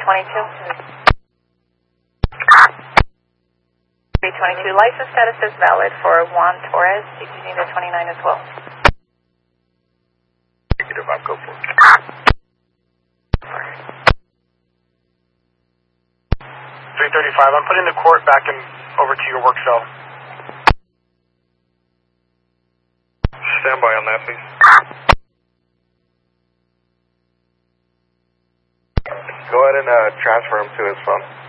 322. 322, license status is valid for Juan Torres. You can need a 29 as well. Negative, I'll go for it. 335, I'm putting the court back in over to your work cell. Stand by on that, please. Go ahead and transfer him to his phone.